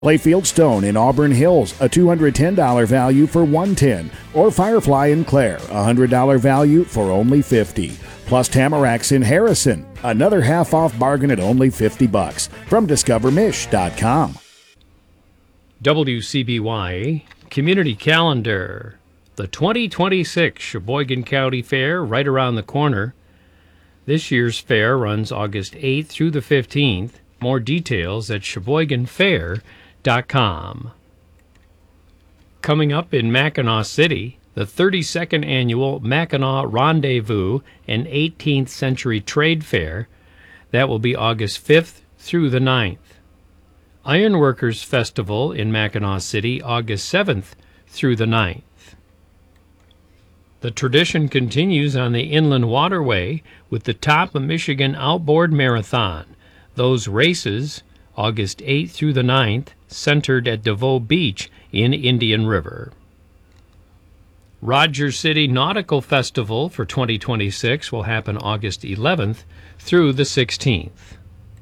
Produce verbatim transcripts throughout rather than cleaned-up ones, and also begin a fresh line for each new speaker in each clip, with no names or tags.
Playfield Stone in Auburn Hills, a two hundred ten dollars value for one hundred ten dollars, or Firefly in Clare, a one hundred dollars value for only fifty dollars. Plus Tamaracks in Harrison, another half-off bargain at only fifty bucks from discover mish dot com.
W C B Y Community Calendar. The twenty twenty-six Sheboygan County Fair right around the corner. This year's fair runs August eighth through the fifteenth. More details at sheboygan fair dot com. Coming up in Mackinaw City, the thirty-second Annual Mackinaw Rendezvous and eighteenth Century Trade Fair. That will be August fifth through the ninth. Ironworkers Festival in Mackinaw City, August seventh through the ninth. The tradition continues on the Inland Waterway with the Top of Michigan Outboard Marathon. Those races, August eighth through the ninth, centered at DeVoe Beach in Indian River. Rogers City Nautical Festival for twenty twenty-six will happen August eleventh through the sixteenth.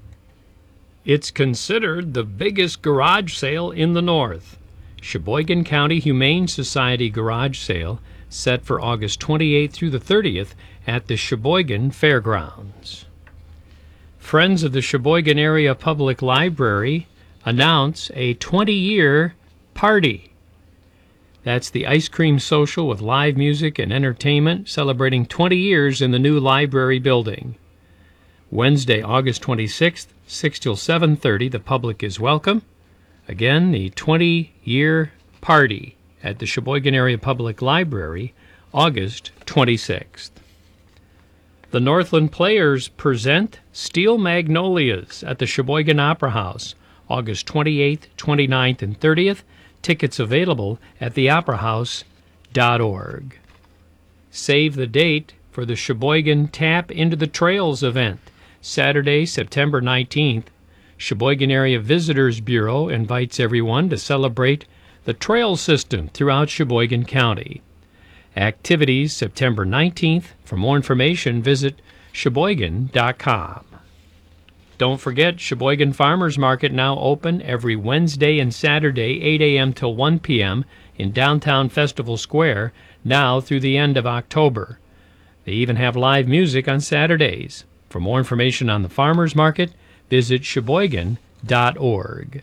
It's considered the biggest garage sale in the North. Sheboygan County Humane Society Garage Sale set for August twenty-eighth through the thirtieth at the Sheboygan Fairgrounds. Friends of the Sheboygan Area Public Library announce a twenty-year party. That's the ice cream social with live music and entertainment celebrating twenty years in the new library building. Wednesday, August twenty-sixth, six till seven thirty, the public is welcome. Again, the twenty-year party at the Sheboygan Area Public Library, August twenty-sixth. The Northland Players present Steel Magnolias at the Sheboygan Opera House, August twenty-eighth, twenty-ninth, and thirtieth. Tickets available at the opera house dot org. Save the date for the Sheboygan Tap into the Trails event, Saturday, September nineteenth. Sheboygan Area Visitors Bureau invites everyone to celebrate the trail system throughout Sheboygan County. Activities September nineteenth. For more information, visit sheboygan dot com. Don't forget, Sheboygan Farmers Market now open every Wednesday and Saturday, eight a.m. till one p.m. in downtown Festival Square, now through the end of October. They even have live music on Saturdays. For more information on the Farmers Market, visit sheboygan dot org.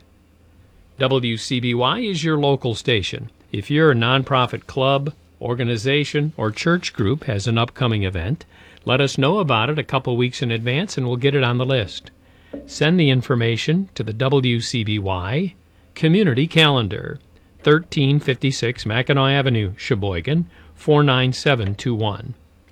W C B Y is your local station. If you're a nonprofit club, organization, or church group has an upcoming event, let us know about it a couple weeks in advance and we'll get it on the list. Send the information to the W C B Y Community Calendar, thirteen fifty-six Mackinac Avenue, Sheboygan, four nine seven two one.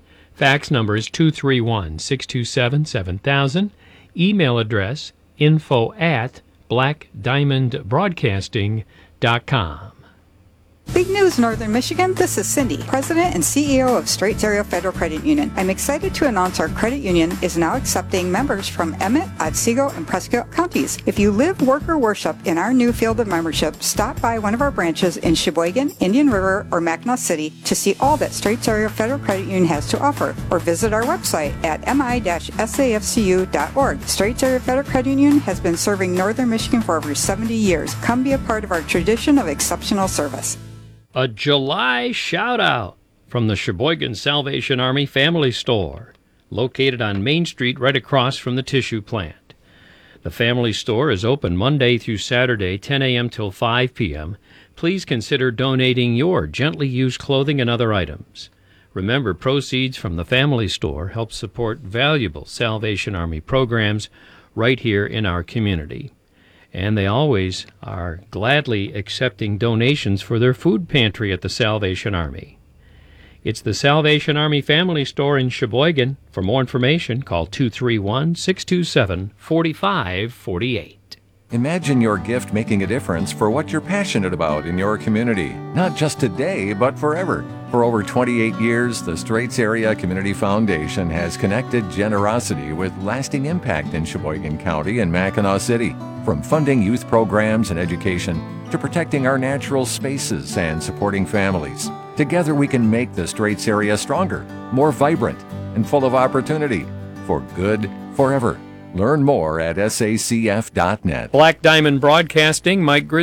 Fax number is two three one, six two seven, seven thousand. Email address info at black diamond broadcasting dot com.
Big news, Northern Michigan. This is Cindy, President and C E O of Straits Area Federal Credit Union. I'm excited to announce our credit union is now accepting members from Emmett, Otsego, and Prescott counties. If you live, work, or worship in our new field of membership, stop by one of our branches in Sheboygan, Indian River, or Mackinac City to see all that Straits Area Federal Credit Union has to offer, or visit our website at m i dash s a f c u dot org. Straits Area Federal Credit Union has been serving Northern Michigan for over seventy years. Come be a part of our tradition of exceptional service.
A July shout-out from the Sheboygan Salvation Army Family Store, located on Main Street right across from the tissue plant. The family store is open Monday through Saturday, ten a.m. till five p.m. Please consider donating your gently used clothing and other items. Remember, proceeds from the family store help support valuable Salvation Army programs right here in our community. And they always are gladly accepting donations for their food pantry at the Salvation Army. It's the Salvation Army Family Store in Sheboygan. For more information, call two three one, six two seven, four five four eight.
Imagine your gift making a difference for what you're passionate about in your community, not just today, but forever. For over twenty-eight years, the Straits Area Community Foundation has connected generosity with lasting impact in Sheboygan County and Mackinac City. From funding youth programs and education to protecting our natural spaces and supporting families, together we can make the Straits area stronger, more vibrant, and full of opportunity for good forever. Learn more at S A C F dot net.
Black Diamond Broadcasting, Mike Gris.